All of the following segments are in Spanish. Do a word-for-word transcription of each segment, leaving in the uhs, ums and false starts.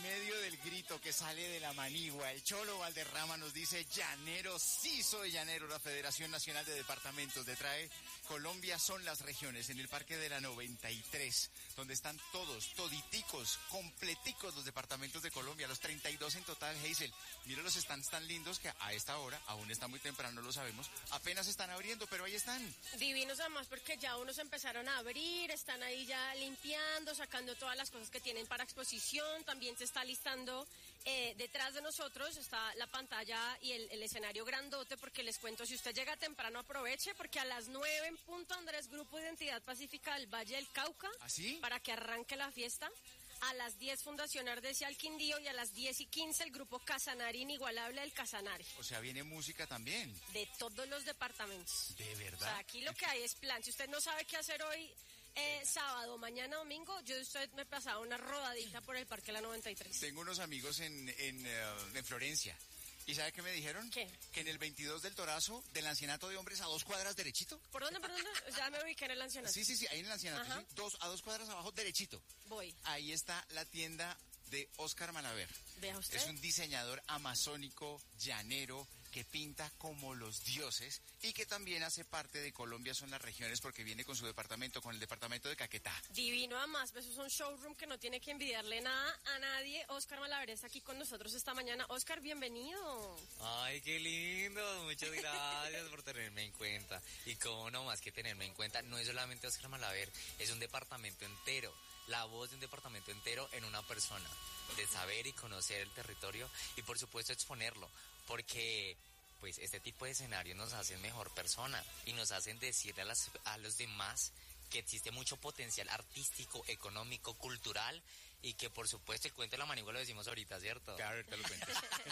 medio del grito que sale de la manigua, el Cholo Valderrama nos dice: llanero, sí soy llanero. La Federación Nacional de Departamentos de Trae Colombia son las regiones en el Parque de la noventa y tres, donde están todos, toditicos, completicos los departamentos de Colombia, los treinta y dos en total. Hazel, mira los stands tan lindos que a esta hora, aún está muy temprano, lo sabemos, apenas están abriendo, pero ahí están. Divinos además porque ya unos empezaron a abrir, están ahí ya limpiando, sacando todas las cosas que tienen para exposición. También se está listando eh, detrás de nosotros, está la pantalla y el, el escenario grandote, porque les cuento, si usted llega temprano aproveche, porque a las nueve en punto, Andrés, Grupo Identidad Pacífica del Valle del Cauca, ¿Ah, sí? Para que arranque la fiesta. A las diez Fundación Ardesia al Quindío y a las diez y quince el grupo Casanare Inigualable del Casanare. O sea, viene música también. De todos los departamentos. ¿De verdad? O sea, aquí lo que hay es plan. Si usted no sabe qué hacer hoy, eh, sábado, mañana, domingo, yo usted me pasaba una rodadita por el Parque La noventa y tres. Tengo unos amigos en, en, uh, en Florencia. ¿Y sabe qué me dijeron? ¿Qué? Que en el veintidós del Torazo, del Ancianato de Hombres, a dos cuadras derechito. ¿Por dónde, por dónde? Ya me ubiqué en el Ancianato. Sí, sí, sí, ahí en el Ancianato, ¿sí? Dos, a dos cuadras abajo, derechito. Voy. Ahí está la tienda de Oscar Malaver. Vea usted. Es un diseñador amazónico, llanero, que pinta como los dioses y que también hace parte de Colombia Son las Regiones, porque viene con su departamento, con el departamento de Caquetá. Divino, además, pues eso es un showroom que no tiene que envidiarle nada a nadie. Oscar Malaver está aquí con nosotros esta mañana. Oscar, bienvenido. Ay, qué lindo, muchas gracias por tenerme en cuenta. Y cómo no, más que tenerme en cuenta, no es solamente Oscar Malaver, es un departamento entero. La voz de un departamento entero en una persona, de saber y conocer el territorio y por supuesto exponerlo, porque pues este tipo de escenarios nos hacen mejor persona y nos hacen decirle a, las, a los demás que existe mucho potencial artístico, económico, cultural, y que por supuesto el cuento de la manigua lo decimos ahorita, ¿cierto? Claro, ahorita lo cuento.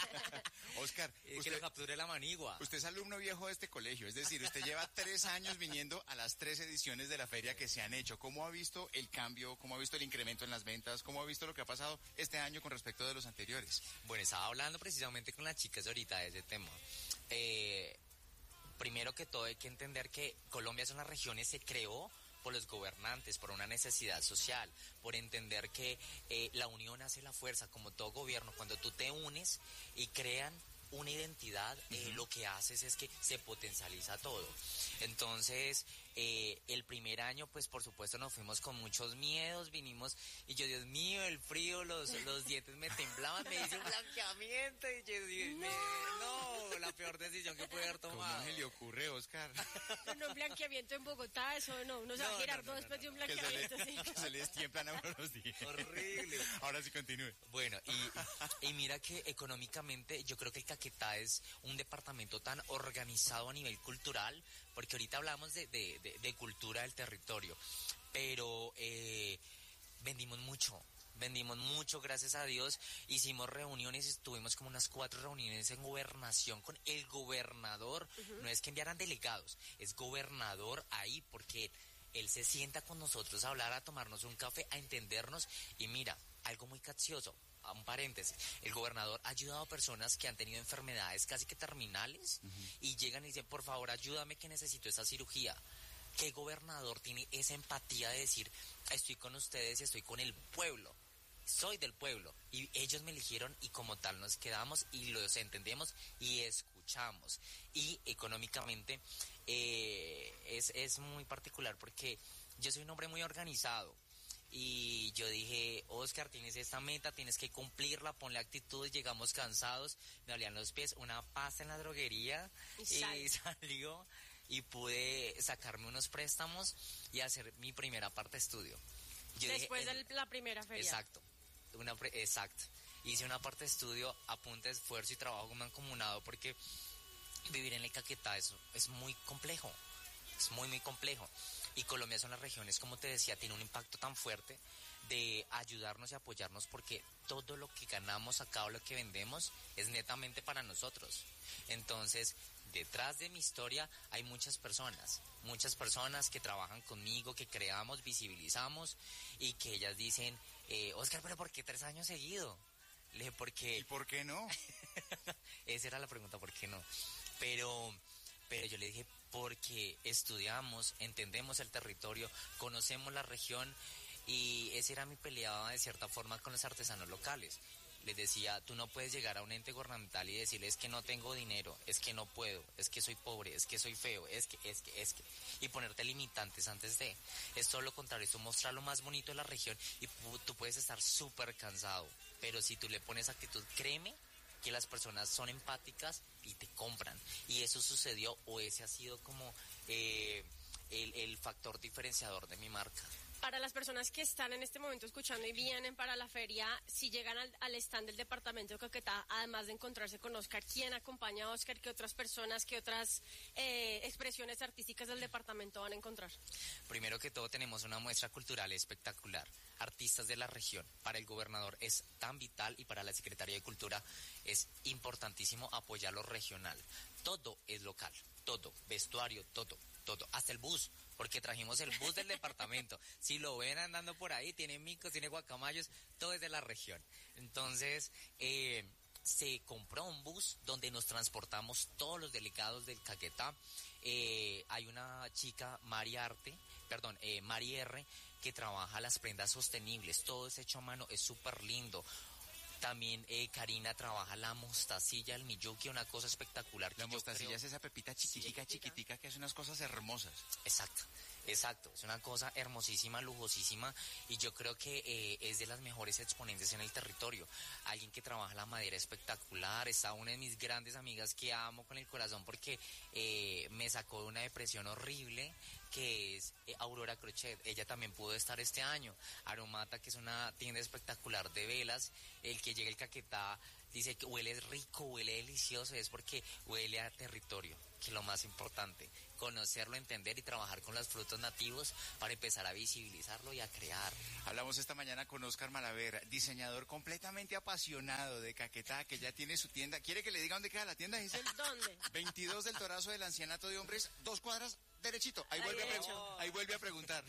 Oscar, eh, usted, que lo capture la manigua. Usted es alumno viejo de este colegio, es decir, usted lleva tres años viniendo a las tres ediciones de la feria que se han hecho. ¿Cómo ha visto el cambio? ¿Cómo ha visto el incremento en las ventas? ¿Cómo ha visto lo que ha pasado este año con respecto de los anteriores? Bueno, estaba hablando precisamente con las chicas ahorita de ese tema. Eh, primero que todo hay que entender que Colombia Son las Regiones se creó por los gobernantes, por una necesidad social, por entender que eh, la unión hace la fuerza, como todo gobierno. Cuando tú te unes y crean una identidad, eh, uh-huh. lo que haces es que se potencializa todo. Entonces, eh, el primer año, pues por supuesto nos fuimos con muchos miedos, vinimos y yo, Dios mío, el frío, los, los dientes me temblaban, me hice un blanqueamiento y yo dije, no. no, la peor decisión que pude haber tomado. ¿Cómo se le ocurre, Oscar? No, un blanqueamiento en Bogotá, eso no, uno se va a girar no, no, después no, no, de un blanqueamiento. Que se le, sí. que se le destiemplan a uno los días. Horrible. Ahora sí continúe. Bueno, y, y mira que económicamente yo creo que el Caquetá es un departamento tan organizado a nivel cultural, porque ahorita hablamos de, de, de, de cultura del territorio, pero eh, vendimos mucho. Vendimos mucho, gracias a Dios. Hicimos reuniones, tuvimos como unas cuatro reuniones en gobernación con el gobernador. Uh-huh. No es que enviaran delegados, es gobernador ahí, porque él se sienta con nosotros a hablar, a tomarnos un café, a entendernos. Y mira, algo muy capcioso, a un paréntesis, el gobernador ha ayudado a personas que han tenido enfermedades casi que terminales, uh-huh. y llegan y dicen, por favor, ayúdame que necesito esa cirugía. ¿Qué gobernador tiene esa empatía de decir, estoy con ustedes y estoy con el pueblo? Soy del pueblo y ellos me eligieron y como tal nos quedamos y los entendemos y escuchamos. Y económicamente eh, es, es muy particular porque yo soy un hombre muy organizado. Y yo dije, Oscar, tienes esta meta, tienes que cumplirla, ponle actitud, llegamos cansados, me dolían los pies, una pasta en la droguería y, sal. y salió y pude sacarme unos préstamos y hacer mi primera parte de estudio. Yo Después dije, de la primera feria. Exacto, una pre, exacto. Hice una parte de estudio a punta de esfuerzo y trabajo mancomunado porque vivir en el Caquetá es, es muy complejo. Es muy, muy complejo. Y Colombia Son las Regiones, como te decía, tiene un impacto tan fuerte de ayudarnos y apoyarnos porque todo lo que ganamos acá o lo que vendemos es netamente para nosotros. Entonces, detrás de mi historia hay muchas personas, muchas personas que trabajan conmigo, que creamos, visibilizamos y que ellas dicen, eh, Oscar, ¿pero por qué tres años seguidos? Le dije, ¿por qué? ¿Y por qué no? Esa era la pregunta, ¿por qué no? Pero... Pero yo le dije, porque estudiamos, entendemos el territorio, conocemos la región Y esa era mi pelea de cierta forma con los artesanos locales. Les decía, tú no puedes llegar a un ente gubernamental y decirles que no tengo dinero, es que no puedo, es que soy pobre, es que soy feo, es que, es que, es que, y ponerte limitantes antes de. Es todo lo contrario, es mostrar lo más bonito de la región y tú puedes estar súper cansado, pero si tú le pones actitud, créeme que las personas son empáticas y te compran. Y eso sucedió, o ese ha sido como eh, el, el factor diferenciador de mi marca. Para las personas que están en este momento escuchando y vienen para la feria, si llegan al, al stand del departamento de Caquetá, además de encontrarse con Oscar, ¿quién acompaña a Oscar? ¿Qué otras personas, qué otras eh, expresiones artísticas del departamento van a encontrar? Primero que todo tenemos una muestra cultural espectacular. Artistas de la región. Para el gobernador es tan vital y para la Secretaría de Cultura es importantísimo apoyar lo regional. Todo es local, todo, vestuario, todo, todo, hasta el bus. Porque trajimos el bus del departamento. Si lo ven andando por ahí, tiene micos, tiene guacamayos, todo es de la región. Entonces, eh, se compró un bus donde nos transportamos todos los delegados del Caquetá. Eh, hay una chica, Mari Arte, perdón, eh, Mari R, que trabaja las prendas sostenibles. Todo es hecho a mano, es súper lindo. También eh, Karina trabaja la mostacilla, el miyuki, una cosa espectacular. La mostacilla creo... es esa pepita chiquitica, sí, chiquitica, que hace unas cosas hermosas. Exacto, exacto. Es una cosa hermosísima, lujosísima, y yo creo que eh, es de las mejores exponentes en el territorio. Alguien que trabaja la madera espectacular. Está una de mis grandes amigas que amo con el corazón porque eh, me sacó de una depresión horrible, que es eh, Aurora Crochet. Ella también pudo estar este año. Aromata, que es una tienda espectacular de velas. El que llega el Caquetá dice que huele rico, huele delicioso, es porque huele a territorio, que es lo más importante. Conocerlo, entender y trabajar con los frutos nativos para empezar a visibilizarlo y a crear. Hablamos esta mañana con Oscar Malaver, diseñador completamente apasionado de Caquetá, que ya tiene su tienda. ¿Quiere que le diga dónde queda la tienda, Giselle? ¿Dónde? veintidós del Torazo del Ancianato de Hombres, dos cuadras derechito. Ahí, ahí vuelve, a pre- ahí vuelve a preguntar.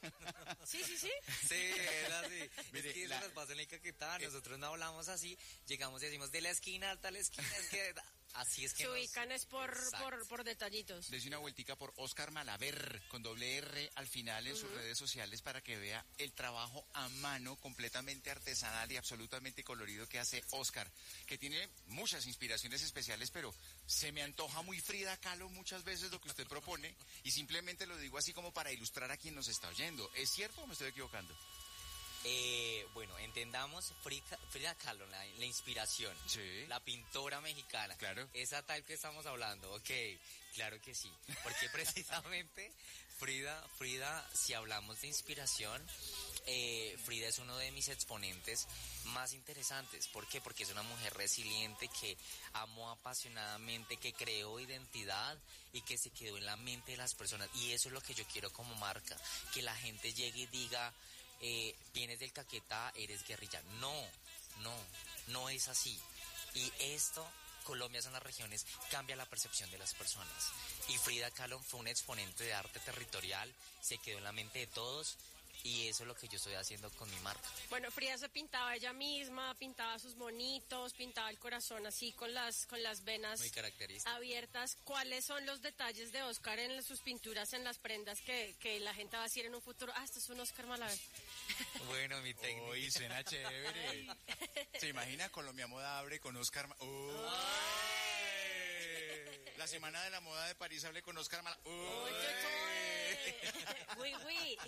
Sí, sí, sí. Sí, es así. Mire, es que la... eso nos pasa en el Caquetá. Nosotros no hablamos así. Llegamos y decimos de la esquina hasta la esquina. Es que así es que se nos... ubican es por, por, por detallitos. Dese una vueltica por Oscar Malaver, con doble R al final en uh-huh. sus redes sociales, para que vea el trabajo a mano completamente artesanal y absolutamente colorido que hace Oscar, que tiene muchas inspiraciones especiales, pero se me antoja muy Frida Kahlo muchas veces lo que usted propone, y simplemente lo digo así como para ilustrar a quien nos está oyendo. ¿Es cierto o me estoy equivocando? Eh, bueno, entendamos Frida, Frida Kahlo, la, la inspiración, sí. La pintora mexicana, claro. Esa tal que estamos hablando, ok, claro que sí, porque precisamente Frida, Frida, si hablamos de inspiración, eh, Frida es uno de mis exponentes más interesantes. ¿Por qué? Porque es una mujer resiliente que amó apasionadamente, que creó identidad y que se quedó en la mente de las personas, y eso es lo que yo quiero como marca, que la gente llegue y diga, Eh, vienes del Caquetá, eres guerrilla. No, no, no es así. Y esto, Colombia son las regiones, cambia la percepción de las personas. Y Frida Kahlo fue un exponente de arte territorial, se quedó en la mente de todos, y eso es lo que yo estoy haciendo con mi marca. Bueno, Frida se pintaba ella misma, pintaba sus monitos, pintaba el corazón así con las con las venas muy características abiertas. ¿Cuáles son los detalles de Oscar en sus pinturas, en las prendas que, que la gente va a decir en un futuro? Ah, esto es un Oscar Malaver. Bueno, mi técnica. Uy, suena chévere. ¿Se imagina? Colombia Moda abre con Oscar Ma- Uy. La Semana de la Moda de París hable con Oscar Malaver. Uy, uy.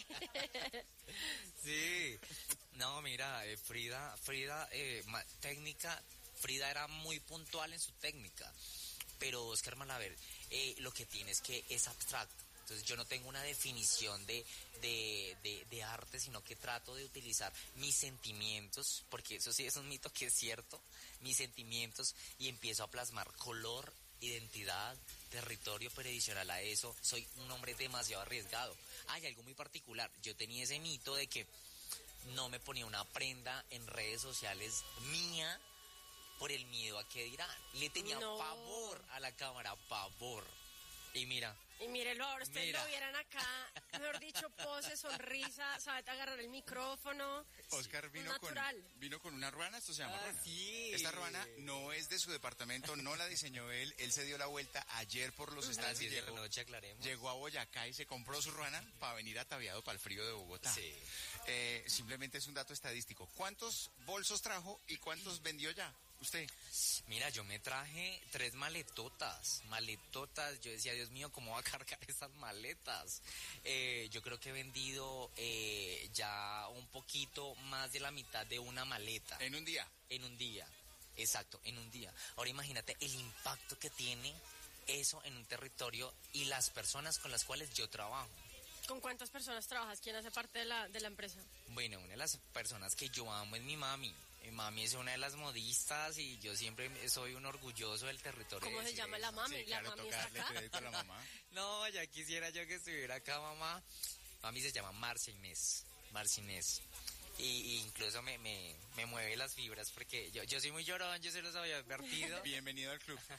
Sí. No, mira, eh, Frida, Frida, eh, ma- técnica, Frida era muy puntual en su técnica, pero Oscar Malaver eh, lo que tiene es que es abstracto. Entonces yo no tengo una definición de, de, de, de arte, sino que trato de utilizar mis sentimientos, porque eso sí es un mito que es cierto, mis sentimientos, y empiezo a plasmar color, identidad, territorio, pero adicional a eso, soy un hombre demasiado arriesgado. Hay algo muy particular, yo tenía ese mito de que no me ponía una prenda en redes sociales mía por el miedo a qué dirán. Le tenía no. pavor a la cámara, pavor. Y mira, Y mírelo ahora, ustedes Mira. lo vieran acá, mejor dicho, pose, sonrisa, sabe agarrar el micrófono. Oscar vino con, natural. vino con una ruana, esto se llama Ah, ruana. sí. Esta ruana no es de su departamento, no la diseñó él, él se dio la vuelta ayer por los A estados las y diez de la llegó, noche aclaremos. llegó a Boyacá y se compró su ruana para venir ataviado para el frío de Bogotá. Sí. Eh, simplemente es un dato estadístico. ¿Cuántos bolsos trajo y cuántos vendió ya? Usted. Mira, yo me traje tres maletotas, maletotas, yo decía, Dios mío, ¿cómo va a cargar esas maletas? Eh, yo creo que he vendido eh, ya un poquito más de la mitad de una maleta En un día. en un día, exacto, en un día. Ahora imagínate el impacto que tiene eso en un territorio y las personas con las cuales yo trabajo. ¿Con cuántas personas trabajas? ¿Quién hace parte de la, de la empresa? Bueno, una de las personas que yo amo es mi mami. Mi mami es una de las modistas y yo siempre soy un orgulloso del territorio. ¿Cómo de se decir llama eso. la mami? Sí, La claro, mami toca está darle acá. crédito a la mamá. No, ya quisiera yo que estuviera acá, mamá. Mami se llama Marcia Inés. Marcia Inés. Y, y incluso me, me, me mueve las fibras porque yo, yo soy muy llorón, yo se los había advertido. Bienvenido al club.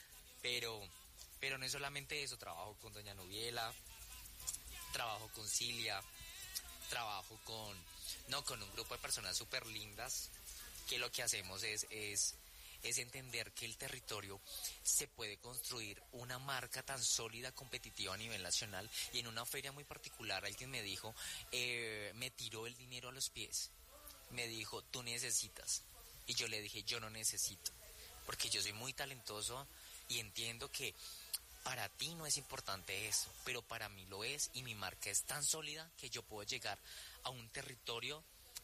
Pero, pero no es solamente eso, trabajo con doña Nubiela, trabajo con Cilia, trabajo con, no, con un grupo de personas súper lindas, que lo que hacemos es, es, es entender que el territorio se puede construir una marca tan sólida, competitiva a nivel nacional, y en una feria muy particular alguien me dijo, eh, me tiró el dinero a los pies, me dijo, tú necesitas, y yo le dije, yo no necesito, porque yo soy muy talentoso y entiendo que para ti no es importante eso, pero para mí lo es, y mi marca es tan sólida que yo puedo llegar a un territorio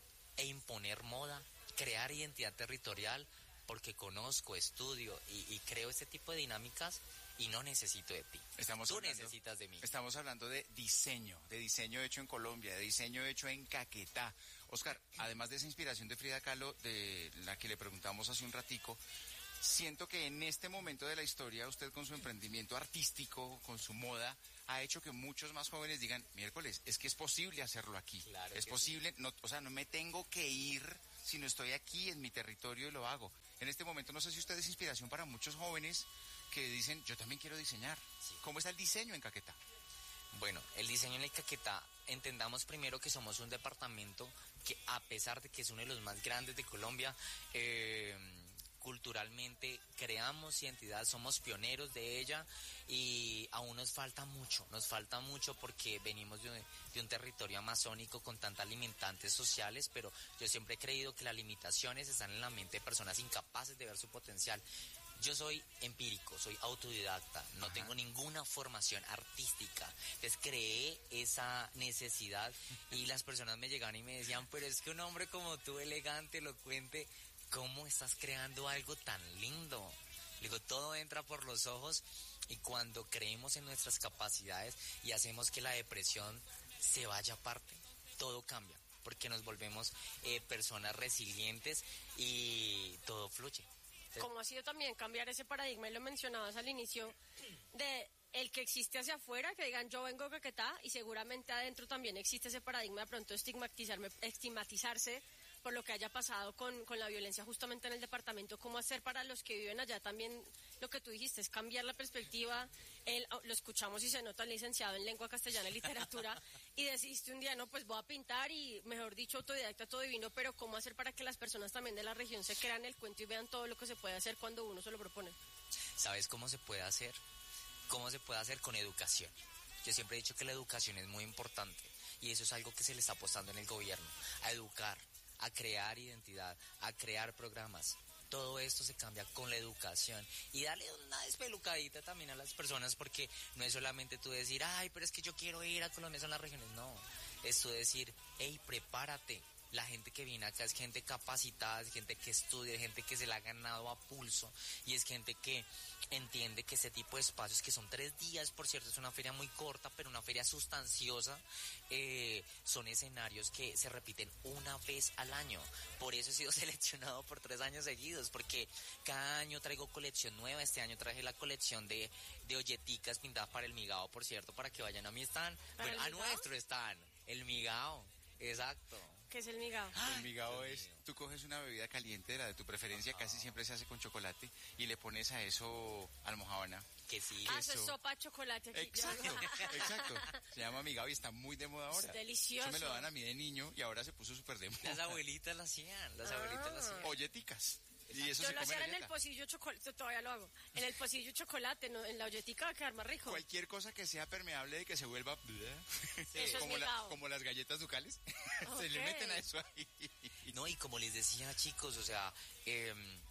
e imponer moda, crear identidad territorial, porque conozco, estudio y, y creo este tipo de dinámicas y no necesito de ti. Estamos Tú hablando, necesitas de mí. Estamos hablando de diseño, de diseño hecho en Colombia, de diseño hecho en Caquetá. Oscar, además de esa inspiración de Frida Kahlo, de la que le preguntamos hace un ratico, siento que en este momento de la historia usted con su emprendimiento artístico, con su moda, ha hecho que muchos más jóvenes digan, miércoles, es que es posible hacerlo aquí. Claro es que posible, no, o sea, no me tengo que ir, sino estoy aquí en mi territorio y lo hago. En este momento no sé si usted es inspiración para muchos jóvenes que dicen, yo también quiero diseñar. Sí. ¿Cómo está el diseño en Caquetá? Bueno, el diseño en el Caquetá, entendamos primero que somos un departamento que, a pesar de que es uno de los más grandes de Colombia, eh, culturalmente creamos identidad, somos pioneros de ella y aún nos falta mucho, nos falta mucho porque venimos de un, de un territorio amazónico con tantas limitantes sociales, pero yo siempre he creído que las limitaciones están en la mente de personas incapaces de ver su potencial. Yo soy empírico, soy autodidacta, no Ajá. tengo ninguna formación artística. Entonces creé esa necesidad y las personas me llegaban y me decían, pero es que un hombre como tú, elegante, elocuente, ¿cómo estás creando algo tan lindo? Le digo, todo entra por los ojos y cuando creemos en nuestras capacidades y hacemos que la depresión se vaya aparte, todo cambia, porque nos volvemos eh, personas resilientes y todo fluye. Como ha sido también cambiar ese paradigma, y lo mencionabas al inicio, de el que existe hacia afuera, que digan yo vengo de Caquetá, y seguramente adentro también existe ese paradigma de pronto estigmatizarme, estigmatizarse por lo que haya pasado con, con la violencia justamente en el departamento. ¿Cómo hacer para los que viven allá también? Lo que tú dijiste es cambiar la perspectiva. Él, lo escuchamos y se nota el licenciado en lengua castellana y literatura, y decidiste un día, no, pues voy a pintar y, mejor dicho, autodidacta, todo divino, pero ¿cómo hacer para que las personas también de la región se crean el cuento y vean todo lo que se puede hacer cuando uno se lo propone? ¿Sabes cómo se puede hacer? ¿Cómo se puede hacer? Con educación. Yo siempre he dicho que la educación es muy importante y eso es algo que se le está apostando en el gobierno, a educar, a crear identidad, a crear programas. Todo esto se cambia con la educación y darle una despelucadita también a las personas, porque no es solamente tú decir, ay, pero es que yo quiero ir a Colombia, son las regiones. No, es tú decir, hey, prepárate. La gente que viene acá es gente capacitada, es gente que estudia, es gente que se la ha ganado a pulso y es gente que entiende que este tipo de espacios, que son tres días, por cierto, es una feria muy corta, pero una feria sustanciosa, eh, son escenarios que se repiten una vez al año. Por eso he sido seleccionado por tres años seguidos, porque cada año traigo colección nueva. Este año traje la colección de, de olleticas pintadas para el Migao, por cierto, para que vayan a mi stand, bueno, a nuestro stand, el Migao, exacto. ¿Qué es el migao? El migao Dios es, mío. tú coges una bebida caliente de la de tu preferencia, casi siempre se hace con chocolate, y le pones a eso almojábana. Que sí. Ah, eso es eso. sopa de chocolate aquí. Exacto, exacto. Se llama migao y está muy de moda ahora. Es delicioso. Eso me lo dan a mí de niño y ahora se puso súper de Las moda. abuelitas lo hacían, las abuelitas lo hacían. Olleticas. Y eso Yo se lo come hacía en el galleta. pocillo chocolate, todavía lo hago. En el pocillo chocolate, no, en la olletica va a quedar más rico. Cualquier cosa que sea permeable y que se vuelva Eso es como, la- migao. como las galletas ducales, se le Ok. meten a eso ahí. No, y como les decía, chicos, o sea, eh,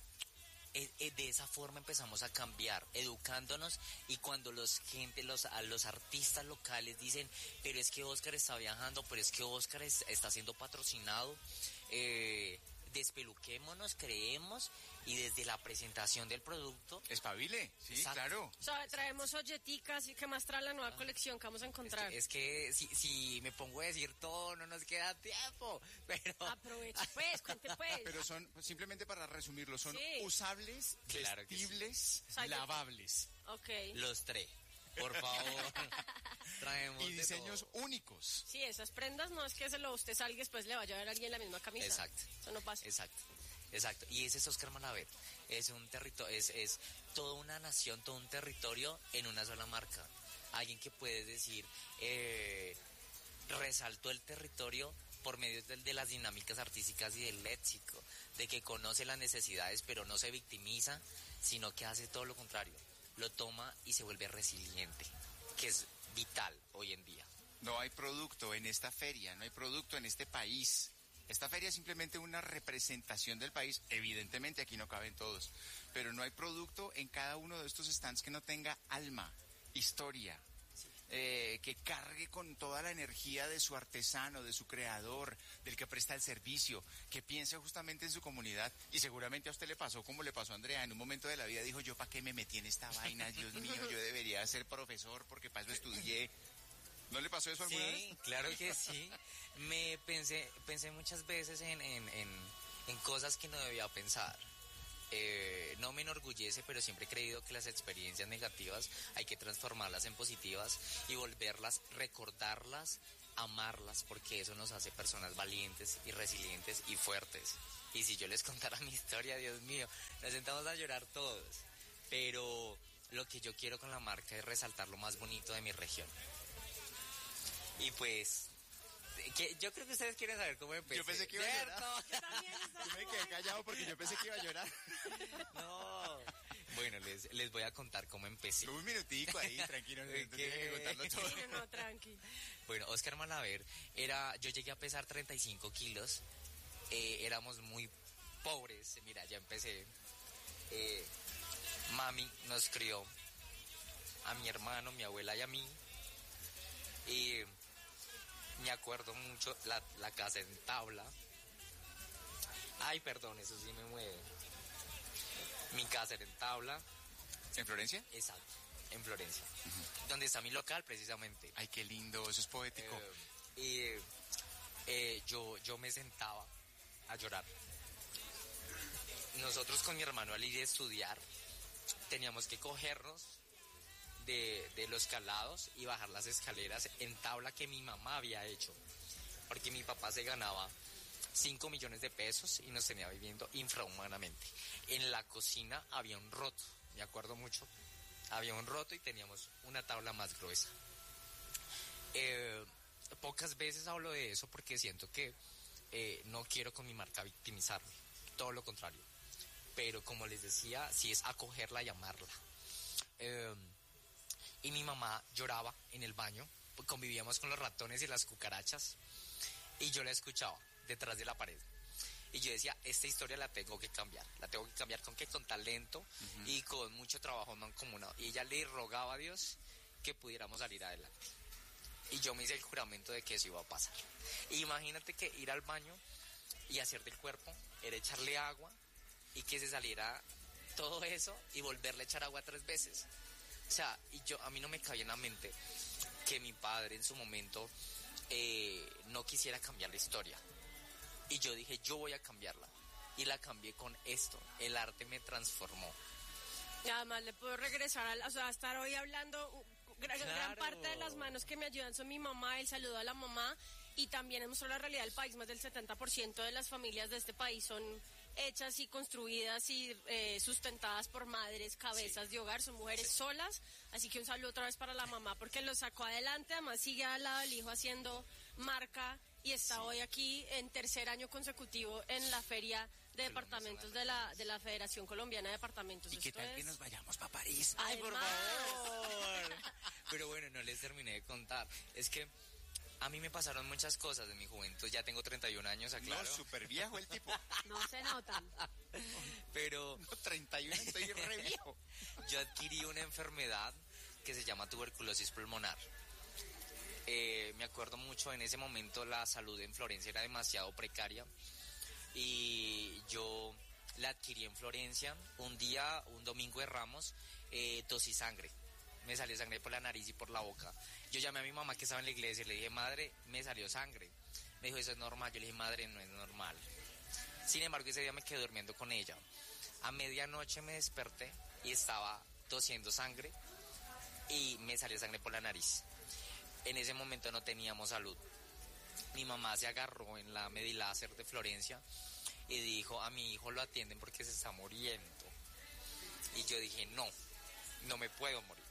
eh, eh, de esa forma empezamos a cambiar, educándonos, y cuando los gente, los, a los artistas locales dicen, pero es que Oscar está viajando, pero es que Oscar es- está siendo patrocinado, eh, despeluquémonos, creemos, y desde la presentación del producto, Espabile, sí, Exacto. claro. O sea, traemos olleticas y que más trae la nueva colección que vamos a encontrar. es que si, si me pongo a decir todo, no nos queda tiempo, pero... Aproveche, pues, cuente pues. Pero son, simplemente para resumirlo, son Sí. usables, Claro que sí. vestibles, O sea, yo- lavables Ok. Los tres, por favor, traemos y de diseños todo. únicos. Sí, esas prendas no es que se lo usted salga y después le vaya a ver a alguien la misma camisa. Exacto. Eso no pasa. Exacto, exacto. Y ese es Oscar Malaver. Es un territorio, es, es toda una nación, todo un territorio en una sola marca. Alguien que puede decir, eh, resaltó el territorio por medio de, de las dinámicas artísticas y del léxico, de que conoce las necesidades pero no se victimiza, sino que hace todo lo contrario. Lo toma y se vuelve resiliente, que es vital hoy en día. No hay producto en esta feria, no hay producto en este país. Esta feria es simplemente una representación del país. Evidentemente aquí no caben todos, pero no hay producto en cada uno de estos stands que no tenga alma, historia, eh, que cargue con toda la energía de su artesano, de su creador, del que presta el servicio, que piense justamente en su comunidad. Y seguramente a usted le pasó como le pasó a Andrea. En un momento de la vida dijo, yo para qué me metí en esta vaina, Dios mío, yo debería ser profesor porque para eso estudié. ¿No le pasó eso alguna vez? Sí, claro que sí. Me pensé, pensé muchas veces en, en, en, en cosas que no debía pensar. Eh, no me enorgullece, pero siempre he creído que las experiencias negativas hay que transformarlas en positivas y volverlas, recordarlas, amarlas, porque eso nos hace personas valientes y resilientes y fuertes. Y si yo les contara mi historia, Dios mío, nos sentamos a llorar todos. Pero lo que yo quiero con la marca es resaltar lo más bonito de mi región. Y pues, que, yo creo que ustedes quieren saber cómo empecé. Yo pensé que iba a llorar. ¿Cierto? Yo también estaba Yo me quedé callado porque yo pensé que iba a llorar. No. Bueno, les, les voy a contar cómo empecé. Un minutico ahí, tranquilo, no ¿Qué? tiene que contarlo todo. Sí, no, no, tranqui. Bueno, Oscar Malaver era, yo llegué a pesar treinta y cinco kilos, eh, éramos muy pobres, mira, ya empecé. Eh, mami nos crió, a mi hermano, mi abuela y a mí, y me acuerdo mucho la, la casa en tabla. Ay, perdón, eso sí me mueve. Mi casa era en tabla, ¿En Florencia? exacto, en Florencia, donde está mi local precisamente. Ay, qué lindo, eso es poético. Eh, y eh, yo, yo me sentaba a llorar. Nosotros con mi hermano al ir a estudiar teníamos que cogernos de, de los calados y bajar las escaleras en tabla que mi mamá había hecho, porque mi papá se ganaba cinco millones de pesos y nos tenía viviendo infrahumanamente. En la cocina había un roto, me acuerdo mucho, había un roto y teníamos una tabla más gruesa. Eh, pocas veces hablo de eso porque siento que eh, no quiero con mi marca victimizarme, todo lo contrario. Pero como les decía, sí es acogerla y amarla. Eh, y mi mamá lloraba en el baño, convivíamos con los ratones y las cucarachas, y yo la escuchaba detrás de la pared. Y yo decía, esta historia la tengo que cambiar. ¿La tengo que cambiar con qué? Con talento uh-huh. y con mucho trabajo mancomunado. Y ella le rogaba a Dios que pudiéramos salir adelante. Y yo me hice el juramento de que eso iba a pasar. E imagínate que ir al baño y hacer del cuerpo era echarle agua y que se saliera todo eso y volverle a echar agua tres veces. O sea, y yo, a mí no me cabía en la mente que mi padre en su momento eh, no quisiera cambiar la historia. Y yo dije, yo voy a cambiarla. Y la cambié con esto. El arte me transformó. Y además le puedo regresar, a, o sea, a estar hoy hablando, gran, Claro. gran parte de las manos que me ayudan son mi mamá, el saludo a la mamá y también mostró la realidad del país. Más del setenta por ciento de las familias de este país son hechas y construidas y eh, sustentadas por madres, cabezas sí. de hogar, son mujeres sí. solas, así que un saludo otra vez para la mamá porque lo sacó adelante, además sigue al lado del hijo haciendo marca y está sí. hoy aquí en tercer año consecutivo en la feria de departamentos de la de la Federación Colombiana de Departamentos. ¿Y qué Esto tal es... que nos vayamos para París? ¡Ay, por favor! Pero bueno, no les terminé de contar, es que a mí me pasaron muchas cosas en mi juventud, ya tengo treinta y un años, aclaro. No, súper viejo el tipo. No se notan. Pero... No, treinta y uno, estoy re viejo. Yo adquirí una enfermedad que se llama tuberculosis pulmonar. Eh, me acuerdo mucho, en ese momento la salud en Florencia era demasiado precaria y yo la adquirí en Florencia. Un día, un domingo de Ramos, eh, tosí sangre. Me salió sangre por la nariz y por la boca. Yo llamé a mi mamá que estaba en la iglesia y le dije, madre, me salió sangre. Me dijo, eso es normal. Yo le dije, madre, no es normal. Sin embargo, ese día me quedé durmiendo con ella. A medianoche me desperté y estaba tosiendo sangre y me salió sangre por la nariz. En ese momento no teníamos salud. Mi mamá se agarró en la Mediláser de Florencia y dijo, a mi hijo lo atienden porque se está muriendo. Y yo dije, no, no me puedo morir.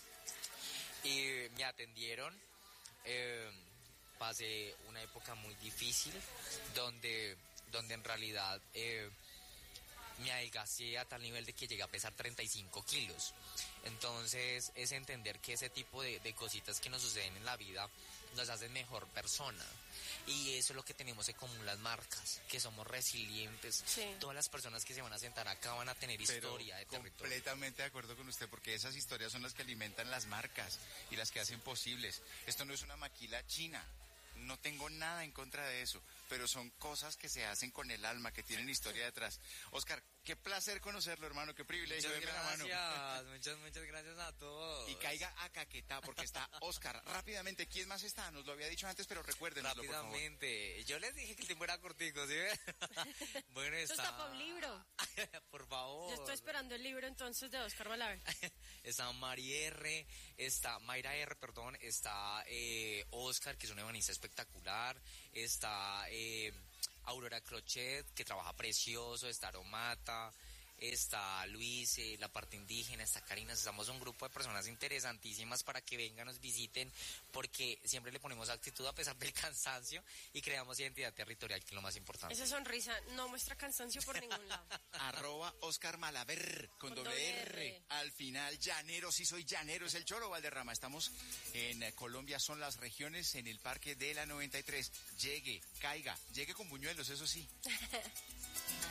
Y me atendieron, eh, pasé una época muy difícil donde, donde en realidad eh, me adelgacé a tal nivel de que llegué a pesar treinta y cinco kilos. Entonces es entender que ese tipo de, de cositas que nos suceden en la vida nos hacen mejor persona. Y eso es lo que tenemos en común las marcas, que somos resilientes. Sí. Todas las personas que se van a sentar acá van a tener Pero historia de territorio. Completamente de acuerdo con usted, porque esas historias son las que alimentan las marcas y las que hacen posibles. Esto no es una maquila china. No tengo nada en contra de eso, pero son cosas que se hacen con el alma, que tienen historia detrás. Oscar, qué placer conocerlo, hermano, qué privilegio. Muchas gracias, la mano. muchas, muchas gracias a todos. Y caiga a Caquetá, porque está Oscar. Rápidamente, ¿quién más está? Nos lo había dicho antes, pero recuérdenoslo, por favor. Rápidamente, yo les dije que el tiempo era cortico, ¿sí? Bueno, está... Esto está para un libro. Por favor. Yo estoy esperando el libro entonces de Oscar Malaver. Está Mari R, está Mayra R, perdón, está eh, Oscar, que es un ebanista espectacular, está eh, Aurora Crochet, que trabaja precioso, está Aromata, está Luis, eh, la parte indígena, está Karina. Estamos un grupo de personas interesantísimas para que vengan, nos visiten, porque siempre le ponemos actitud a pesar del cansancio y creamos identidad territorial, que es lo más importante. Esa sonrisa no muestra cansancio por ningún lado. Arroba Oscar Malaver, con, con doble R. R. Al final, llanero, sí soy llanero, es el Cholo Valderrama. Estamos en eh, Colombia, son las regiones, en el Parque de la noventa y tres. Llegue, caiga, llegue con buñuelos, eso sí.